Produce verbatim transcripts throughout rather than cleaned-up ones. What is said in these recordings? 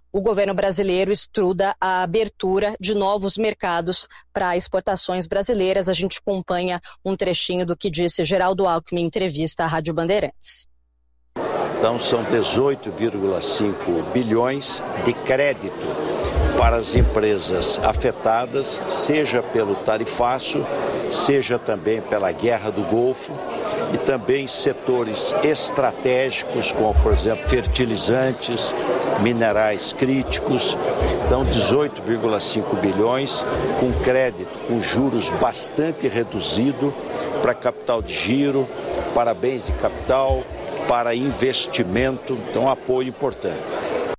o governo brasileiro estuda a abertura de novos mercados para exportações brasileiras. A gente acompanha um trechinho do que disse Geraldo Alckmin em entrevista à Rádio Bandeirantes. Então são dezoito vírgula cinco bilhões de crédito para as empresas afetadas, seja pelo tarifaço, seja também pela guerra do Golfo, e também setores estratégicos, como por exemplo fertilizantes, minerais críticos. Então dezoito vírgula cinco bilhões com crédito, com juros bastante reduzido para capital de giro, para bens de capital, para investimento, então apoio importante.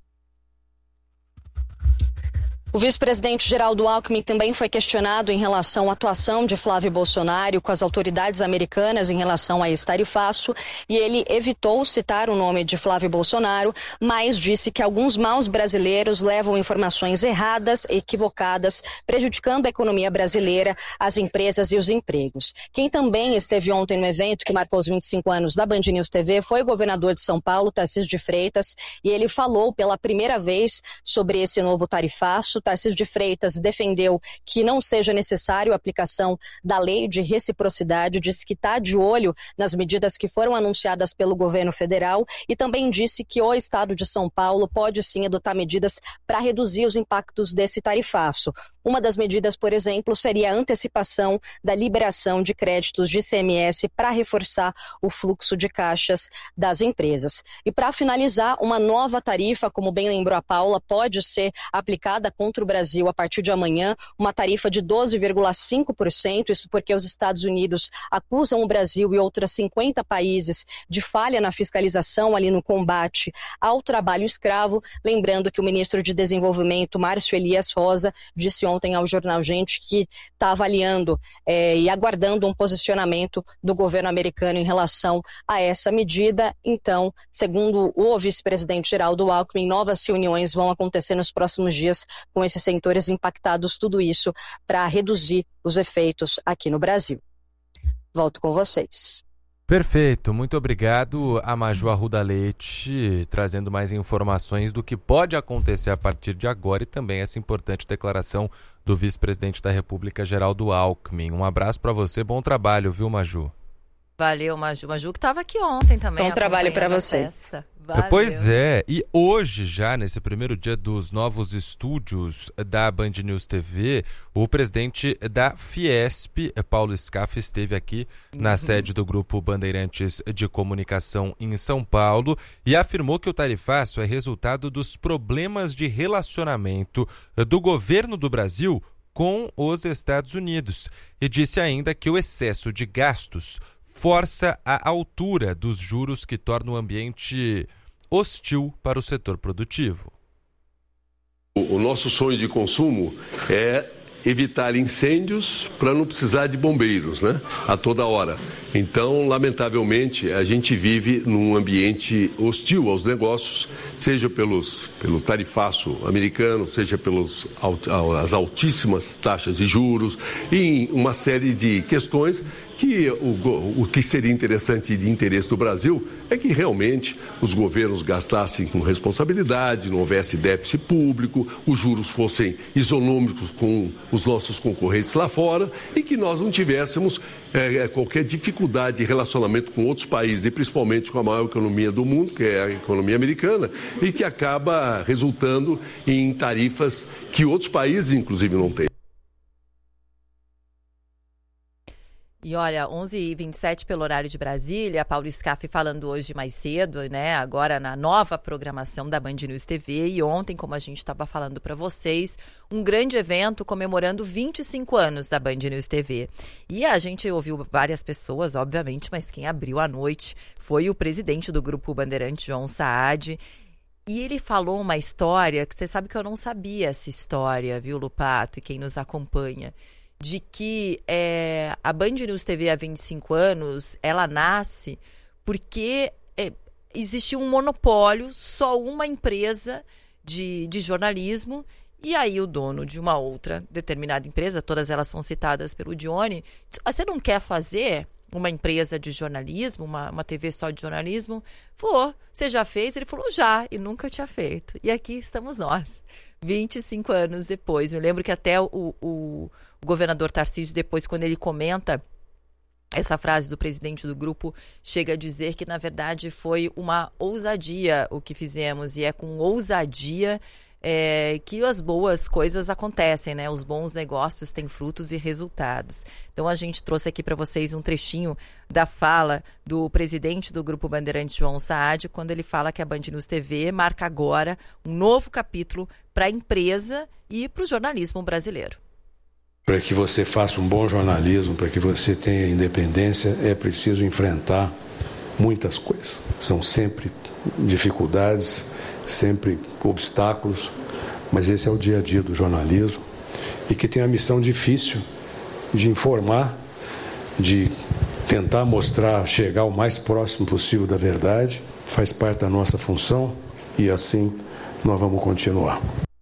O vice-presidente Geraldo Alckmin também foi questionado em relação à atuação de Flávio Bolsonaro com as autoridades americanas em relação a esse tarifaço, e ele evitou citar o nome de Flávio Bolsonaro, mas disse que alguns maus brasileiros levam informações erradas e equivocadas, prejudicando a economia brasileira, as empresas e os empregos. Quem também esteve ontem no evento que marcou os vinte e cinco anos da Band News T V foi o governador de São Paulo, Tarcísio de Freitas, e ele falou pela primeira vez sobre esse novo tarifaço. Tarcísio de Freitas defendeu que não seja necessário a aplicação da lei de reciprocidade, disse que está de olho nas medidas que foram anunciadas pelo governo federal e também disse que o estado de São Paulo pode sim adotar medidas para reduzir os impactos desse tarifaço. Uma das medidas, por exemplo, seria a antecipação da liberação de créditos de I C M S para reforçar o fluxo de caixas das empresas. E para finalizar, uma nova tarifa, como bem lembrou a Paula, pode ser aplicada contra o Brasil a partir de amanhã, uma tarifa de doze vírgula cinco por cento, isso porque os Estados Unidos acusam o Brasil e outros cinquenta países de falha na fiscalização ali no combate ao trabalho escravo. Lembrando que o ministro de Desenvolvimento, Márcio Elias Rosa, disse ontem ao Jornal Gente que está avaliando é, e aguardando um posicionamento do governo americano em relação a essa medida. Então, segundo o vice-presidente Geraldo Alckmin, novas reuniões vão acontecer nos próximos dias com esses setores impactados, tudo isso para reduzir os efeitos aqui no Brasil. Volto com vocês. Perfeito, muito obrigado a Maju Arruda Leite, trazendo mais informações do que pode acontecer a partir de agora e também essa importante declaração do vice-presidente da República, Geraldo Alckmin. Um abraço para você, bom trabalho, viu, Maju? Valeu, Maju. Maju que estava aqui ontem também. Bom trabalho para vocês. Valeu. Pois é, e hoje já, nesse primeiro dia dos novos estúdios da Band News T V, o presidente da Fiesp, Paulo Scaff, esteve aqui na uhum. sede do Grupo Bandeirantes de Comunicação em São Paulo e afirmou que o tarifaço é resultado dos problemas de relacionamento do governo do Brasil com os Estados Unidos e disse ainda que o excesso de gastos força a altura dos juros que torna o ambiente hostil para o setor produtivo. O nosso sonho de consumo é evitar incêndios para não precisar de bombeiros, né? A toda hora. Então, lamentavelmente, a gente vive num ambiente hostil aos negócios, seja pelos, pelo tarifaço americano, seja pelas altíssimas taxas de juros e uma série de questões que o, o que seria interessante e de interesse do Brasil é que realmente os governos gastassem com responsabilidade, não houvesse déficit público, os juros fossem isonômicos com os nossos concorrentes lá fora e que nós não tivéssemos é, qualquer dificuldade de relacionamento com outros países, e principalmente com a maior economia do mundo, que é a economia americana, e que acaba resultando em tarifas que outros países, inclusive, não têm. E olha, onze e vinte e sete pelo horário de Brasília, Paulo Scaff falando hoje mais cedo, né? Agora na nova programação da Band News T V, e ontem, como a gente estava falando para vocês, um grande evento comemorando vinte e cinco anos da Band News T V. E a gente ouviu várias pessoas, obviamente, mas quem abriu a noite foi o presidente do Grupo Bandeirantes, João Saad. E ele falou uma história que você sabe que eu não sabia essa história, viu, Lupato, e quem nos acompanha, de que é, a Band News T V há vinte e cinco anos, ela nasce porque é, existiu um monopólio, só uma empresa de, de jornalismo, e aí o dono de uma outra determinada empresa, todas elas são citadas pelo Dione, você não quer fazer uma empresa de jornalismo, uma, uma T V só de jornalismo? Vou. Você já fez? Ele falou, já, e nunca tinha feito. E aqui estamos nós, vinte e cinco anos depois. Me lembro que até o, o, o governador Tarcísio, depois, quando ele comenta essa frase do presidente do grupo, chega a dizer que, na verdade, foi uma ousadia o que fizemos. E é com ousadia é, que as boas coisas acontecem, né? Os bons negócios têm frutos e resultados. Então, a gente trouxe aqui para vocês um trechinho da fala do presidente do Grupo Bandeirantes, João Saad, quando ele fala que a Band News T V marca agora um novo capítulo para a empresa e para o jornalismo brasileiro. Para que você faça um bom jornalismo, para que você tenha independência, é preciso enfrentar muitas coisas. São sempre dificuldades, sempre obstáculos, mas esse é o dia a dia do jornalismo e que tem a missão difícil de informar, de tentar mostrar, chegar o mais próximo possível da verdade, faz parte da nossa função e assim nós vamos continuar.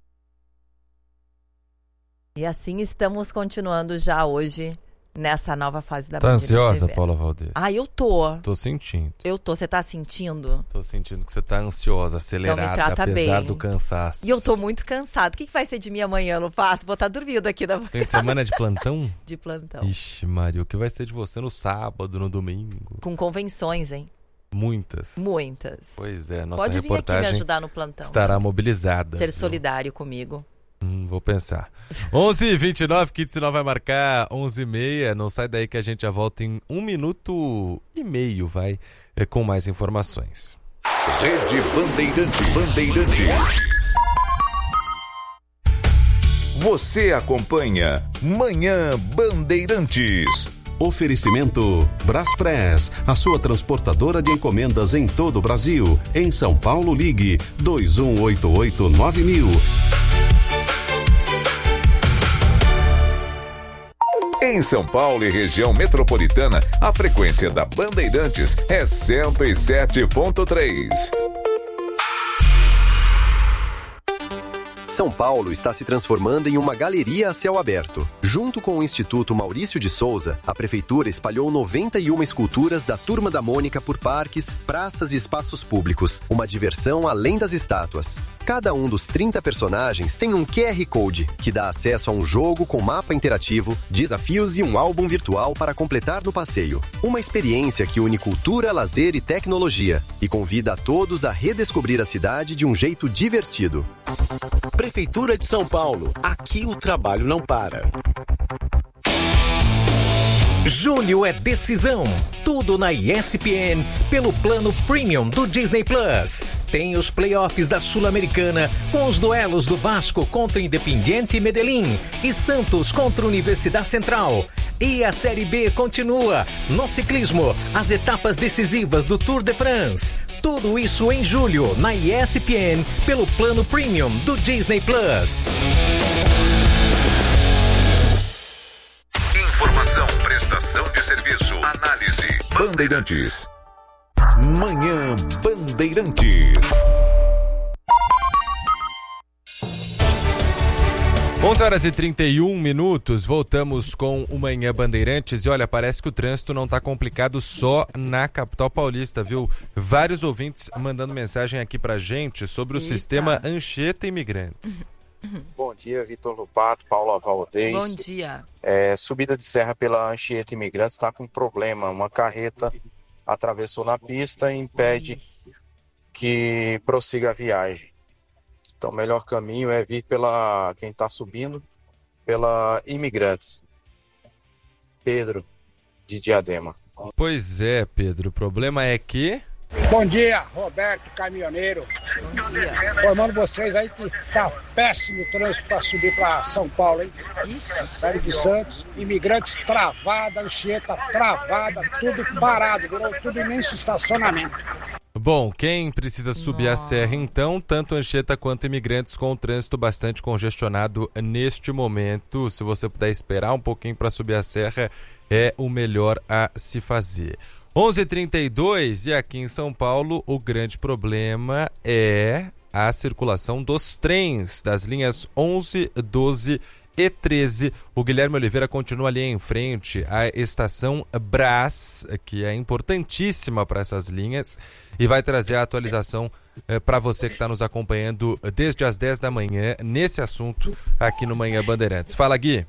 E assim estamos continuando já hoje nessa nova fase da Tá Band News ansiosa, T V. Paula Valdez? Ah, eu tô. Tô sentindo. Eu tô. Você tá sentindo? Tô sentindo que você tá ansiosa, acelerada, Então me trata apesar bem. do cansaço. E eu tô muito cansada. O que, que vai ser de mim amanhã, Lupato? Vou estar dormindo aqui na Fim de semana de plantão? de plantão. Ixi, Maria, o que vai ser de você no sábado, no domingo? Com convenções, hein? Muitas. Muitas. Pois é, nossa Pode vir aqui reportagem me ajudar no plantão. estará mobilizada. Ser viu? solidário comigo. Hum, vou pensar. onze e vinte e nove, Kid Sinal vai marcar onze e meia. Não sai daí que a gente já volta em um minuto e meio, vai, é, com mais informações. Rede Bandeirantes. Bandeirantes. Você acompanha Manhã Bandeirantes. Oferecimento Braspress, a sua transportadora de encomendas em todo o Brasil. Em São Paulo, ligue dois um oito oito nove mil. Em São Paulo e região metropolitana, a frequência da Bandeirantes é cento e sete ponto três. São Paulo está se transformando em uma galeria a céu aberto. Junto com o Instituto Maurício de Souza, a Prefeitura espalhou noventa e uma esculturas da Turma da Mônica por parques, praças e espaços públicos. Uma diversão além das estátuas. Cada um dos trinta personagens tem um Q R Code, que dá acesso a um jogo com mapa interativo, desafios e um álbum virtual para completar no passeio. Uma experiência que une cultura, lazer e tecnologia e convida a todos a redescobrir a cidade de um jeito divertido. Prefeitura de São Paulo. Aqui o trabalho não para. Julho é decisão. Tudo na E S P N pelo plano Premium do Disney Plus. Tem os playoffs da Sul-Americana com os duelos do Vasco contra Independiente Medellín e Santos contra Universidade Central. E a Série B continua. No ciclismo, as etapas decisivas do Tour de France. Tudo isso em julho na E S P N pelo plano Premium do Disney Plus. Informação, prestação de serviço, análise. Bandeirantes. Manhã Bandeirantes. onze horas e trinta e um minutos, voltamos com o Manhã Bandeirantes e olha, parece que o trânsito não está complicado só na capital paulista, viu? Vários ouvintes mandando mensagem aqui pra gente sobre o Eita. sistema Anchieta Imigrantes. Bom dia, Vitor Lupato, Paula Valdez. Bom dia. É, subida de serra pela Anchieta Imigrantes está com problema. Uma carreta atravessou na pista e impede que prossiga a viagem. Então, o melhor caminho é vir pela quem está subindo, pela Imigrantes. Pedro, de Diadema. Pois é, Pedro, o problema é que... Bom dia, Roberto, caminhoneiro. Bom dia. Informando vocês aí que tá péssimo o trânsito para subir para São Paulo, hein? Série de Santos, Imigrantes travada, Anchieta travada, tudo parado, virou tudo imenso estacionamento. Bom, quem precisa subir Nossa. a serra então, tanto Anchieta quanto Imigrantes com o trânsito bastante congestionado neste momento. Se você puder esperar um pouquinho para subir a serra, é o melhor a se fazer. onze e trinta e dois e aqui em São Paulo o grande problema é a circulação dos trens das linhas onze, doze e treze. O Guilherme Oliveira continua ali em frente à estação Brás, que é importantíssima para essas linhas, e vai trazer a atualização eh, para você que está nos acompanhando desde as dez da manhã nesse assunto aqui no Manhã Bandeirantes. Fala, Gui.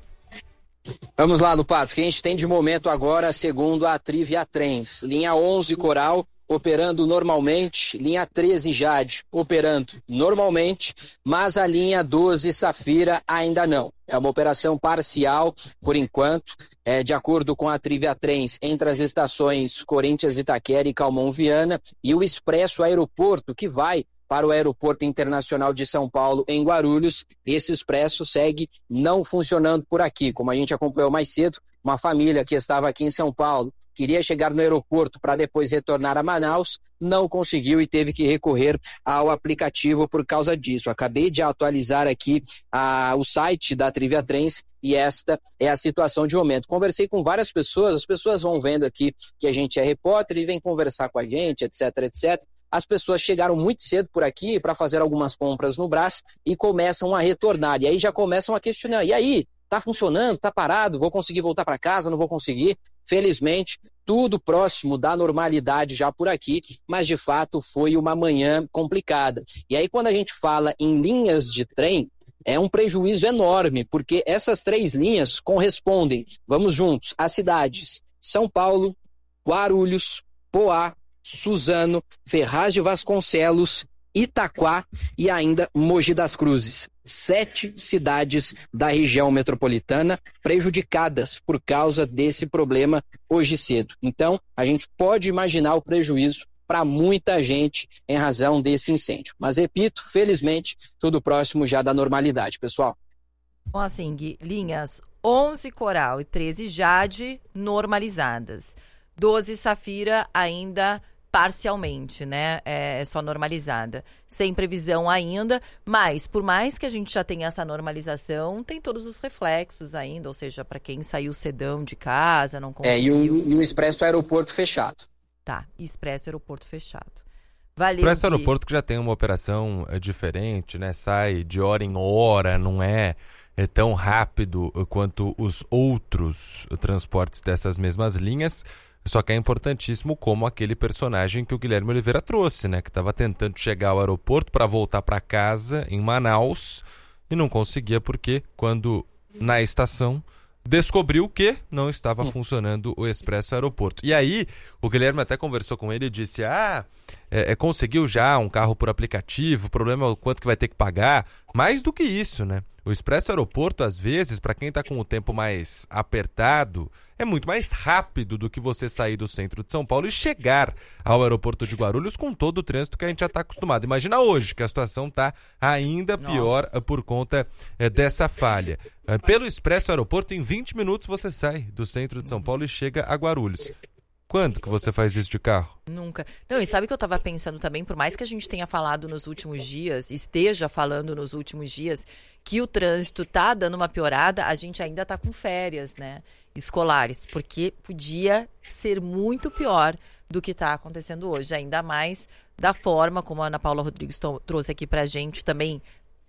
Vamos lá, Lupato. O que a gente tem de momento agora, segundo a Trivia Trens. Linha onze Coral operando normalmente, linha treze Jade operando normalmente, mas a linha doze Safira ainda não. É uma operação parcial, por enquanto, é, de acordo com a Trivia Trens, entre as estações Corinthians, Itaquera e Calmon Viana, e o Expresso Aeroporto, que vai para o Aeroporto Internacional de São Paulo, em Guarulhos. Esse expresso segue não funcionando por aqui. Como a gente acompanhou mais cedo, uma família que estava aqui em São Paulo queria chegar no aeroporto para depois retornar a Manaus, não conseguiu e teve que recorrer ao aplicativo por causa disso. Acabei de atualizar aqui a, o site da Trivia Trens e esta é a situação de momento. Conversei com várias pessoas, as pessoas vão vendo aqui que a gente é repórter e vem conversar com a gente, etc, etcétera. As pessoas chegaram muito cedo por aqui para fazer algumas compras no Brás e começam a retornar. E aí já começam a questionar, e aí, tá funcionando, tá parado, vou conseguir voltar para casa, não vou conseguir? Felizmente, tudo próximo da normalidade já por aqui, mas de fato foi uma manhã complicada. E aí quando a gente fala em linhas de trem, é um prejuízo enorme, porque essas três linhas correspondem, vamos juntos, às cidades São Paulo, Guarulhos, Poá, Suzano, Ferraz de Vasconcelos, Itaquá e ainda Mogi das Cruzes. Sete cidades da região metropolitana prejudicadas por causa desse problema hoje cedo. Então, a gente pode imaginar o prejuízo para muita gente em razão desse incêndio. Mas, repito, felizmente, tudo próximo já da normalidade, pessoal. Bom, assim, Gui, linhas onze Coral e treze Jade normalizadas. doze Safira ainda parcialmente, né? É só normalizada. Sem previsão ainda, mas por mais que a gente já tenha essa normalização, tem todos os reflexos ainda, ou seja, para quem saiu cedão de casa, não conseguiu... É, e o, e o Expresso Aeroporto fechado. Tá, Expresso Aeroporto fechado. Valeu, Expresso Gui. Aeroporto que já tem uma operação é, diferente, né? Sai de hora em hora, não é, é tão rápido quanto os outros transportes dessas mesmas linhas. Só que é importantíssimo como aquele personagem que o Guilherme Oliveira trouxe, né? Que estava tentando chegar ao aeroporto para voltar para casa em Manaus e não conseguia porque quando na estação descobriu que não estava funcionando o Expresso Aeroporto. E aí o Guilherme até conversou com ele e disse, ah, é, é, conseguiu já um carro por aplicativo, o problema é o quanto que vai ter que pagar. Mais do que isso, né? O Expresso Aeroporto, às vezes, para quem está com o tempo mais apertado, é muito mais rápido do que você sair do centro de São Paulo e chegar ao aeroporto de Guarulhos com todo o trânsito que a gente já está acostumado. Imagina hoje, que a situação está ainda pior Nossa. por conta é, dessa falha. É, pelo Expresso Aeroporto, em vinte minutos você sai do centro de São Paulo e chega a Guarulhos. Quando que você faz isso de carro? Nunca. Não, e sabe o que eu estava pensando também? Por mais que a gente tenha falado nos últimos dias, esteja falando nos últimos dias, que o trânsito tá dando uma piorada, a gente ainda tá com férias, né? Escolares, porque podia ser muito pior do que está acontecendo hoje, ainda mais da forma como a Ana Paula Rodrigues to- trouxe aqui pra gente, também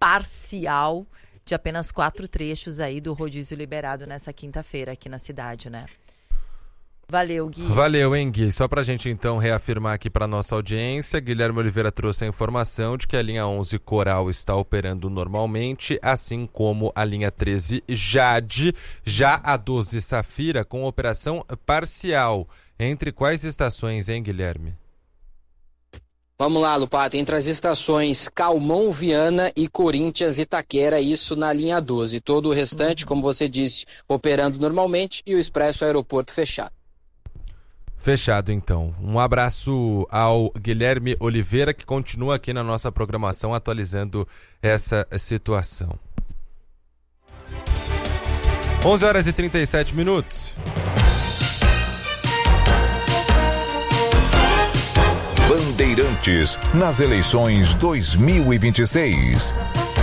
parcial, de apenas quatro trechos aí do rodízio liberado nessa quinta-feira aqui na cidade, né? Valeu, Gui. Valeu, hein, Gui. Só pra gente, então, reafirmar aqui pra nossa audiência, Guilherme Oliveira trouxe a informação de que a linha onze Coral está operando normalmente, assim como a linha treze Jade, já a doze Safira com operação parcial. Entre quais estações, hein, Guilherme? Vamos lá, Lupato, entre as estações Calmon Viana e Corinthians Itaquera, isso na linha doze. Todo o restante, como você disse, operando normalmente e o Expresso Aeroporto fechado. Fechado, então. Um abraço ao Guilherme Oliveira, que continua aqui na nossa programação atualizando essa situação. onze horas e trinta e sete minutos. Bandeirantes nas eleições dois mil e vinte e seis.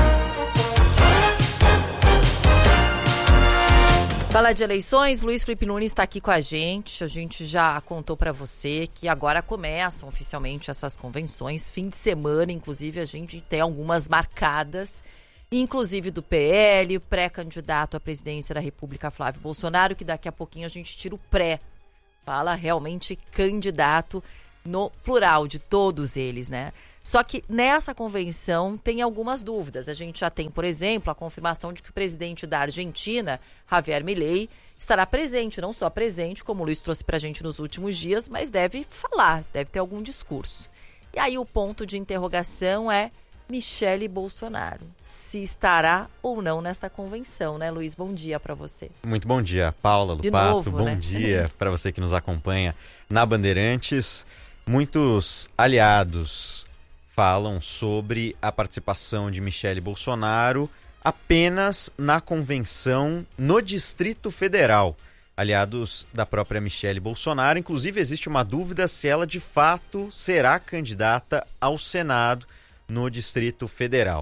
Falar de eleições, Luiz Felipe Nunes está aqui com a gente. A gente já contou para você que agora começam oficialmente essas convenções. Fim de semana, inclusive, a gente tem algumas marcadas. inclusive do P L, o pré-candidato à presidência da República, Flávio Bolsonaro, que daqui a pouquinho a gente tira o pré. Fala realmente candidato no plural de todos eles, né? Só que nessa convenção tem algumas dúvidas. A gente já tem, por exemplo, a confirmação de que o presidente da Argentina, Javier Milei, estará presente, não só presente, como o Luiz trouxe pra gente nos últimos dias, mas deve falar, deve ter algum discurso. E aí o ponto de interrogação é Michele Bolsonaro, se estará ou não nessa convenção, né, Luiz? Bom dia para você. Muito bom dia, Paula, De Lupato, novo, bom né? dia para você que nos acompanha na Bandeirantes. Muitos aliados falam sobre a participação de Michele Bolsonaro apenas na convenção no Distrito Federal. Aliados da própria Michele Bolsonaro, inclusive existe uma dúvida se ela de fato será candidata ao Senado no Distrito Federal.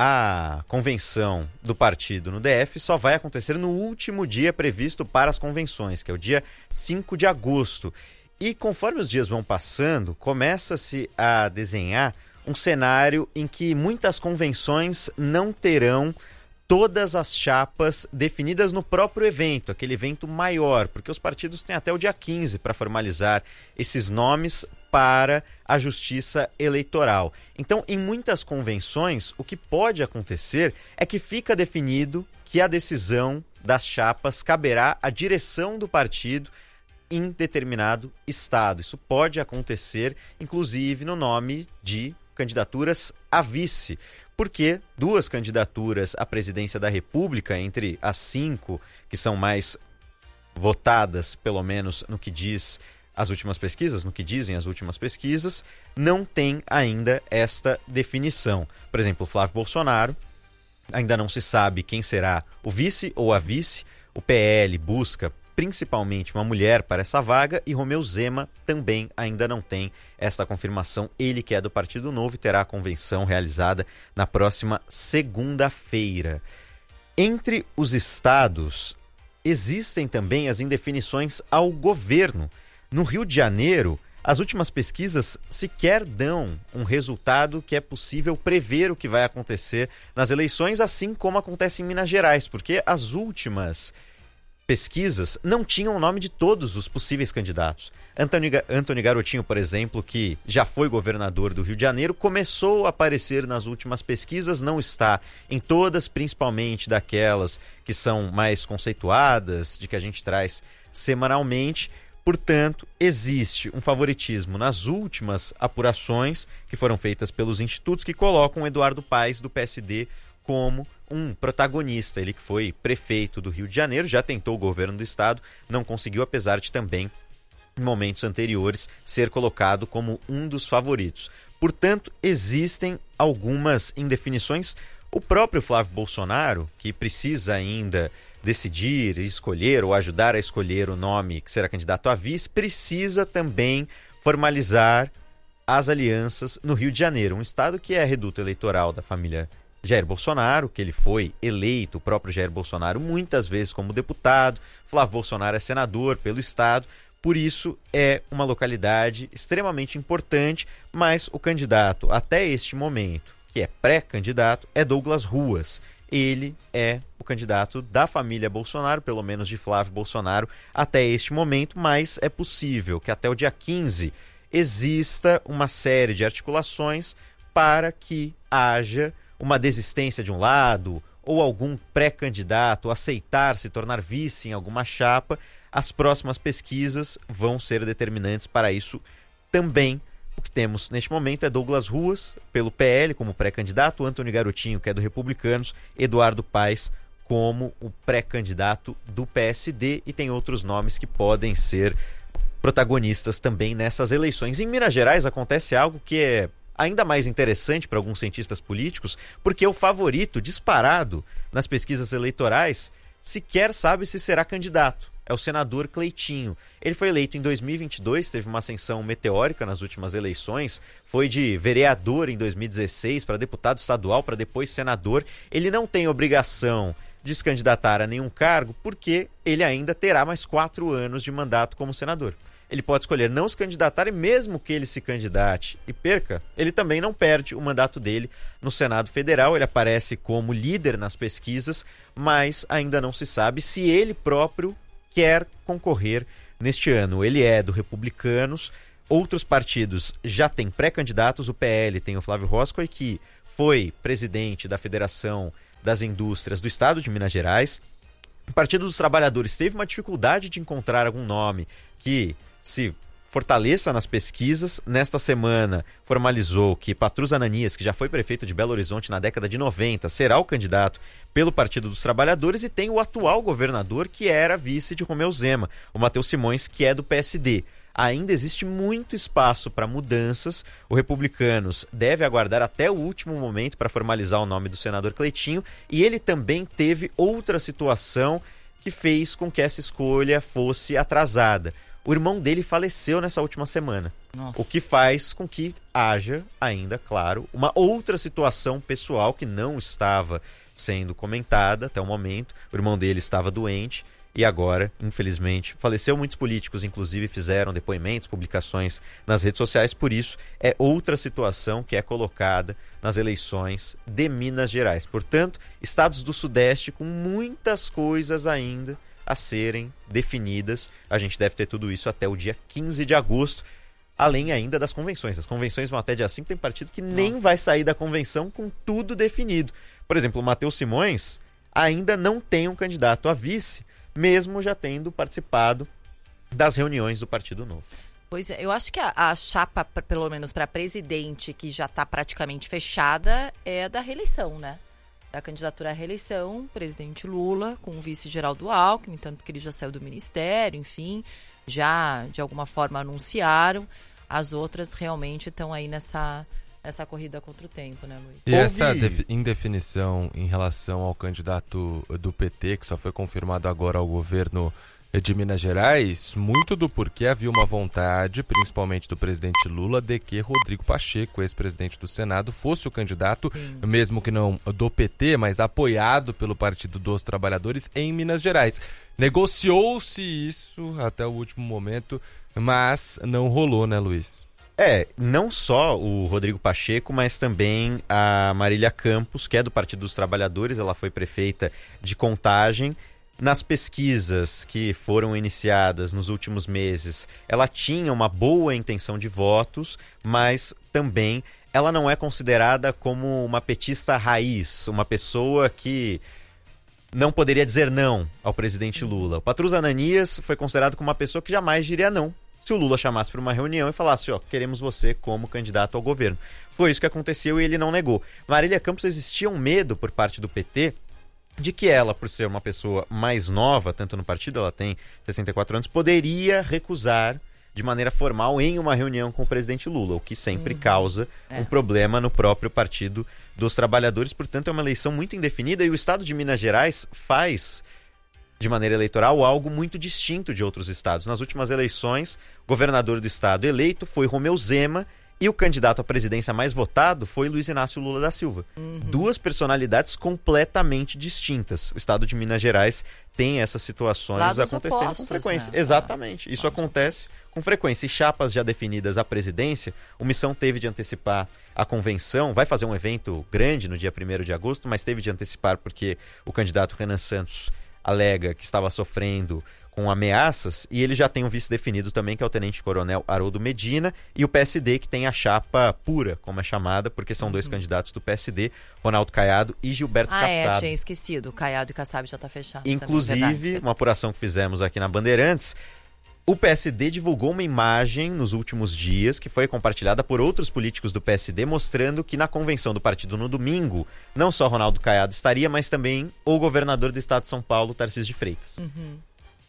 A convenção do partido no D F só vai acontecer no último dia previsto para as convenções, que é o dia cinco de agosto. E conforme os dias vão passando, começa-se a desenhar um cenário em que muitas convenções não terão todas as chapas definidas no próprio evento, aquele evento maior, porque os partidos têm até o dia quinze para formalizar esses nomes para a Justiça Eleitoral. Então, em muitas convenções, o que pode acontecer é que fica definido que a decisão das chapas caberá à direção do partido em determinado estado. Isso pode acontecer, inclusive, no nome de candidaturas a vice, porque duas candidaturas à presidência da República, entre as cinco que são mais votadas, pelo menos no que diz as últimas pesquisas, no que dizem as últimas pesquisas, não tem ainda esta definição. Por exemplo, Flávio Bolsonaro, ainda não se sabe quem será o vice ou a vice. O P L busca principalmente uma mulher para essa vaga e Romeu Zema também ainda não tem esta confirmação. Ele, que é do Partido Novo, terá a convenção realizada na próxima segunda-feira. Entre os estados, existem também as indefinições ao governo. No Rio de Janeiro, as últimas pesquisas sequer dão um resultado que é possível prever o que vai acontecer nas eleições, assim como acontece em Minas Gerais, porque as últimas pesquisas não tinham o nome de todos os possíveis candidatos. Antônio, Antônio Garotinho, por exemplo, que já foi governador do Rio de Janeiro, começou a aparecer nas últimas pesquisas, não está em todas, principalmente daquelas que são mais conceituadas, de que a gente traz semanalmente. Portanto, existe um favoritismo nas últimas apurações que foram feitas pelos institutos que colocam Eduardo Paes, do P S D, como um protagonista. Ele que foi prefeito do Rio de Janeiro, já tentou o governo do estado, não conseguiu, apesar de também, em momentos anteriores, ser colocado como um dos favoritos. Portanto, existem algumas indefinições. O próprio Flávio Bolsonaro, que precisa ainda decidir, escolher ou ajudar a escolher o nome que será candidato a vice, precisa também formalizar as alianças no Rio de Janeiro, um estado que é reduto eleitoral da família Jair Bolsonaro, que ele foi eleito, o próprio Jair Bolsonaro, muitas vezes como deputado. Flávio Bolsonaro é senador pelo estado, por isso é uma localidade extremamente importante, mas o candidato até este momento, que é pré-candidato, é Douglas Ruas. Ele é o candidato da família Bolsonaro, pelo menos de Flávio Bolsonaro, até este momento, mas é possível que até o dia quinze exista uma série de articulações para que haja uma desistência de um lado ou algum pré-candidato aceitar se tornar vice em alguma chapa. As próximas pesquisas vão ser determinantes para isso também. O que temos neste momento é Douglas Ruas, pelo P L, como pré-candidato, Antônio Garotinho, que é do Republicanos, Eduardo Paes como o pré-candidato do P S D, e tem outros nomes que podem ser protagonistas também nessas eleições. Em Minas Gerais acontece algo que é ainda mais interessante para alguns cientistas políticos, porque o favorito disparado nas pesquisas eleitorais sequer sabe se será candidato. É o senador Cleitinho. Ele foi eleito em dois mil e vinte e dois, teve uma ascensão meteórica nas últimas eleições, foi de vereador em dois mil e dezesseis para deputado estadual, para depois senador. Ele não tem obrigação de se candidatar a nenhum cargo, porque ele ainda terá mais quatro anos de mandato como senador. ele pode escolher não se candidatar, e mesmo que ele se candidate e perca, ele também não perde o mandato dele no Senado Federal. Ele aparece como líder nas pesquisas, mas ainda não se sabe se ele próprio quer concorrer neste ano. Ele é do Republicanos, outros partidos já têm pré-candidatos, o P L tem o Flávio Roscoe, que foi presidente da Federação das Indústrias do Estado de Minas Gerais. O Partido dos Trabalhadores teve uma dificuldade de encontrar algum nome que se fortaleça nas pesquisas. Nesta semana formalizou que Patrus Ananias, que já foi prefeito de Belo Horizonte na década de noventa, será o candidato pelo Partido dos Trabalhadores, e tem o atual governador, que era vice de Romeu Zema, o Matheus Simões, que é do P S D. Ainda existe muito espaço para mudanças. O Republicanos deve aguardar até o último momento para formalizar o nome do senador Cleitinho, e ele também teve outra situação que fez com que essa escolha fosse atrasada. O irmão dele faleceu nessa última semana. Nossa. O que faz com que haja ainda, claro, uma outra situação pessoal que não estava sendo comentada até o momento. O irmão dele estava doente e agora, infelizmente, faleceu. Muitos políticos, inclusive, fizeram depoimentos, publicações nas redes sociais. Por isso, é outra situação que é colocada nas eleições de Minas Gerais. Portanto, estados do Sudeste com muitas coisas ainda a serem definidas. A gente deve ter tudo isso até o dia quinze de agosto, além ainda das convenções. As convenções vão até dia cinco, tem partido que nem Nossa. vai sair da convenção com tudo definido. Por exemplo, o Matheus Simões ainda não tem um candidato a vice, mesmo já tendo participado das reuniões do Partido Novo. Pois é, eu acho que a, a chapa, pra, pelo menos para presidente, que já está praticamente fechada, é a da reeleição, né? Da candidatura à reeleição, presidente Lula, com o vice Geraldo Alckmin, tanto que ele já saiu do ministério, enfim, já de alguma forma anunciaram. As outras realmente estão aí nessa, nessa corrida contra o tempo, né, Luiz? E essa indefinição em relação ao candidato do P T, que só foi confirmado agora ao governo de Minas Gerais, muito do porquê havia uma vontade, principalmente do presidente Lula, de que Rodrigo Pacheco, ex-presidente do Senado, fosse o candidato, Sim. mesmo que não do P T, mas apoiado pelo Partido dos Trabalhadores em Minas Gerais. Negociou-se isso até o último momento, mas não rolou, né, Luiz? É, não só o Rodrigo Pacheco, mas também a Marília Campos, que é do Partido dos Trabalhadores. Ela foi prefeita de Contagem. Nas pesquisas que foram iniciadas nos últimos meses, ela tinha uma boa intenção de votos, mas também ela não é considerada como uma petista raiz, uma pessoa que não poderia dizer não ao presidente Lula. O Patrus Ananias foi considerado como uma pessoa que jamais diria não se o Lula chamasse para uma reunião e falasse, ó, queremos você como candidato ao governo. Foi isso que aconteceu e ele não negou. Marília Campos, existia um medo por parte do P T de que ela, por ser uma pessoa mais nova, tanto no partido, ela tem sessenta e quatro anos, poderia recusar de maneira formal em uma reunião com o presidente Lula, o que sempre uhum. causa é. um problema no próprio Partido dos Trabalhadores. Portanto, é uma eleição muito indefinida e o estado de Minas Gerais faz, de maneira eleitoral, algo muito distinto de outros estados. Nas últimas eleições, o governador do estado eleito foi Romeu Zema, e o candidato à presidência mais votado foi Luiz Inácio Lula da Silva. Uhum. Duas personalidades completamente distintas. O estado de Minas Gerais tem essas situações Lados acontecendo opostos, com frequência. Né? Exatamente. Isso acontece com frequência. E chapas já definidas à presidência, o Missão teve de antecipar a convenção, vai fazer um evento grande no dia primeiro de agosto, mas teve de antecipar porque o candidato Renan Santos alega que estava sofrendo com ameaças, e ele já tem um vice definido também, que é o tenente-coronel Haroldo Medina, e o P S D, que tem a chapa pura, como é chamada, porque são uhum. dois candidatos do P S D, Ronaldo Caiado e Gilberto ah, Kassab. Ah, é, tinha esquecido, Caiado e Kassab já está fechado. Inclusive, também, uma apuração que fizemos aqui na Bandeirantes, o P S D divulgou uma imagem nos últimos dias, que foi compartilhada por outros políticos do P S D, mostrando que na convenção do partido no domingo, não só Ronaldo Caiado estaria, mas também o governador do estado de São Paulo, Tarcísio de Freitas. Uhum.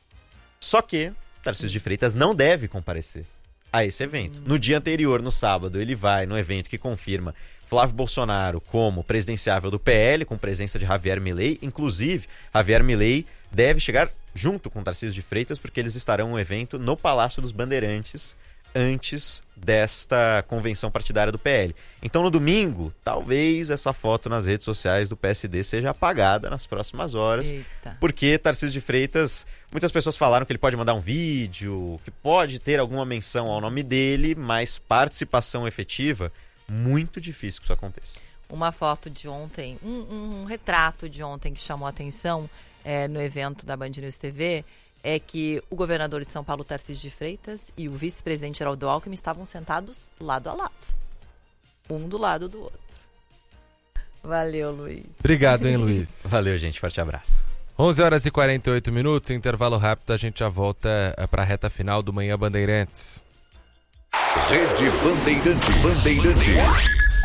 Só que Tarcísio de Freitas não deve comparecer a esse evento. No dia anterior, no sábado, ele vai no evento que confirma Flávio Bolsonaro como presidenciável do P L, com presença de Javier Milei. Inclusive, Javier Milei deve chegar junto com Tarcísio de Freitas, porque eles estarão no evento no Palácio dos Bandeirantes, antes desta convenção partidária do P L. Então, no domingo, talvez essa foto nas redes sociais do P S D seja apagada nas próximas horas. Eita. Porque Tarcísio de Freitas, muitas pessoas falaram que ele pode mandar um vídeo, que pode ter alguma menção ao nome dele, mas participação efetiva, muito difícil que isso aconteça. Uma foto de ontem, um, um retrato de ontem que chamou a atenção é, no evento da Band News T V, é que o governador de São Paulo, Tarcísio de Freitas, e o vice-presidente Geraldo Alckmin estavam sentados lado a lado. Um do lado do outro. Valeu, Luiz. Obrigado, hein, Luiz. Valeu, gente. Forte abraço. onze horas e quarenta e oito minutos, intervalo rápido, a gente já volta para a reta final do Manhã Bandeirantes. Rede Bandeirantes. Bandeirantes.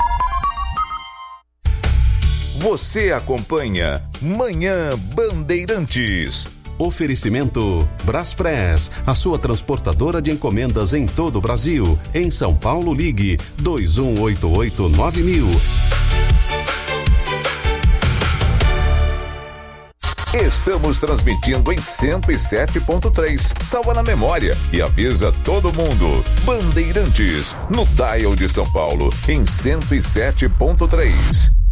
Você acompanha Manhã Bandeirantes. Oferecimento Braspress, a sua transportadora de encomendas em todo o Brasil. Em São Paulo, ligue dois um oito oito nove mil. Estamos transmitindo em cento e sete ponto três. Salva na memória e avisa todo mundo. Bandeirantes, no dial de São Paulo, em cento e sete ponto três.